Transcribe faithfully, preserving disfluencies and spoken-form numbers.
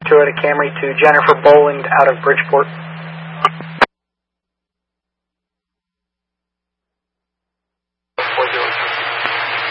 Toyota Camry to Jennifer Boland out of Bridgeport.